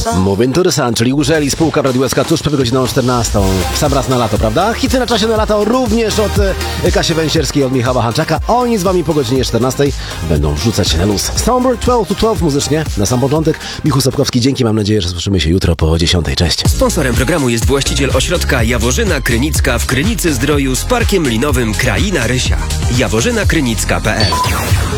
Moving to the Sun, czyli Użeli, spółka w Radiu SK tuż przed godziną 14. W sam raz na lato, prawda? Hity na czasie na lato również od Kasi Węsierskiej, od Michała Hanczaka. Oni z wami po godzinie 14 będą wrzucać na luz. Stomber 12 to 12 muzycznie. Na sam początek Michu Sobkowski, dzięki, mam nadzieję, że słyszymy się jutro po 10. Cześć. Sponsorem programu jest właściciel ośrodka Jaworzyna Krynicka w Krynicy Zdroju z Parkiem Linowym Kraina Rysia. jaworzynakrynicka.pl